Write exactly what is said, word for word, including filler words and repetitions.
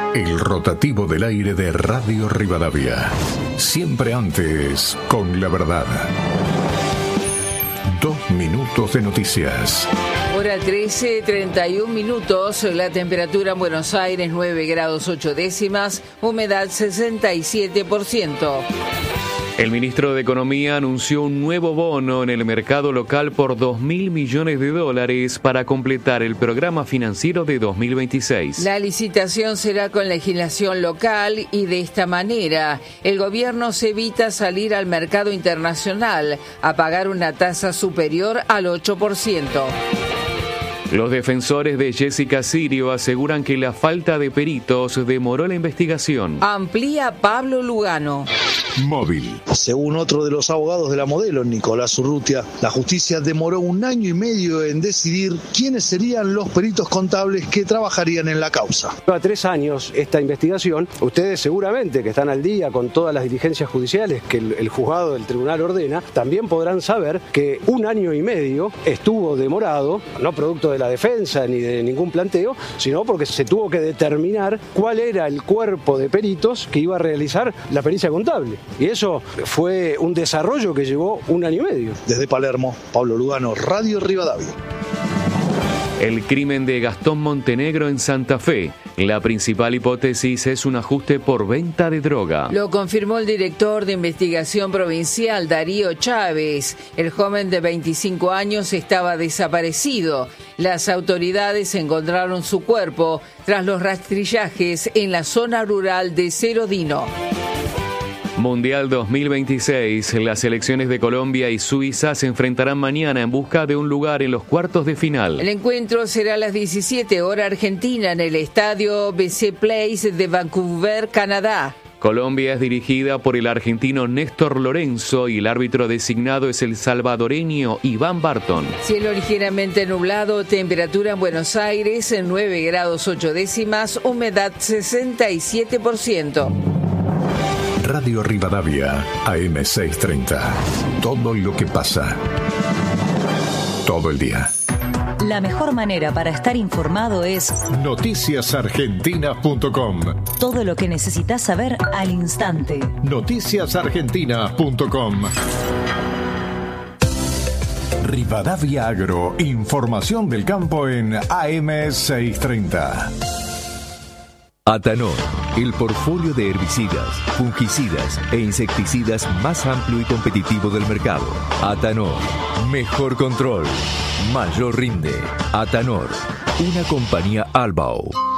El rotativo del aire de Radio Rivadavia. Siempre antes, con la verdad. Dos minutos de noticias. Hora trece, treinta y un minutos. La temperatura en Buenos Aires, nueve grados ocho décimas. Humedad sesenta y siete por ciento. El ministro de Economía anunció un nuevo bono en el mercado local por dos mil millones de dólares para completar el programa financiero de dos mil veintiséis. La licitación será con legislación local y de esta manera el gobierno se evita salir al mercado internacional a pagar una tasa superior al ocho por ciento. Los defensores de Jessica Sirio aseguran que la falta de peritos demoró la investigación. Amplía Pablo Lugano. Móvil. Según otro de los abogados de la modelo, Nicolás Urrutia, la justicia demoró un año y medio en decidir quiénes serían los peritos contables que trabajarían en la causa. Lleva tres años esta investigación. Ustedes seguramente que están al día con todas las diligencias judiciales que el, el juzgado del tribunal ordena, también podrán saber que un año y medio estuvo demorado, no producto de la defensa ni de ningún planteo, sino porque se tuvo que determinar cuál era el cuerpo de peritos que iba a realizar la pericia contable. Y eso fue un desarrollo que llevó un año y medio. Desde Palermo, Pablo Lugano, Radio Rivadavia. El crimen de Gastón Montenegro en Santa Fe. La principal hipótesis es un ajuste por venta de droga. Lo confirmó el director de investigación provincial, Darío Chávez. El joven de veinticinco años estaba desaparecido. Las autoridades encontraron su cuerpo tras los rastrillajes en la zona rural de Cerodino. Mundial dos mil veintiséis. Las selecciones de Colombia y Suiza se enfrentarán mañana en busca de un lugar en los cuartos de final. El encuentro será a las diecisiete hora argentina en el estadio B C Place de Vancouver, Canadá. Colombia es dirigida por el argentino Néstor Lorenzo y el árbitro designado es el salvadoreño Iván Barton. Cielo ligeramente nublado, temperatura en Buenos Aires en nueve grados ocho décimas, humedad sesenta y siete por ciento. Radio Rivadavia, A M seiscientos treinta. Todo lo que pasa. Todo el día. La mejor manera para estar informado es noticias argentinas punto com. Todo lo que necesitas saber al instante. noticias argentinas punto com. Rivadavia Agro, información del campo en A M seiscientos treinta. Atanor, el portfolio de herbicidas, fungicidas e insecticidas más amplio y competitivo del mercado. Atanor, mejor control, mayor rinde. Atanor, una compañía Albao.